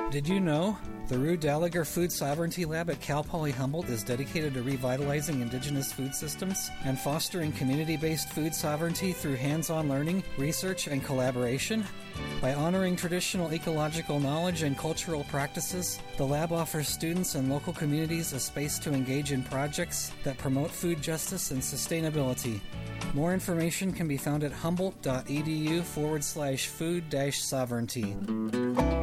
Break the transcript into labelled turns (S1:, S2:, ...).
S1: Did you know? The Rue Gallagher Food Sovereignty Lab at Cal Poly Humboldt is dedicated to revitalizing indigenous food systems and fostering community-based food sovereignty through hands-on learning, research, and collaboration. By honoring traditional ecological knowledge and cultural practices, the lab offers students and local communities a space to engage in projects that promote food justice and sustainability. More information can be found at humboldt.edu/food-sovereignty.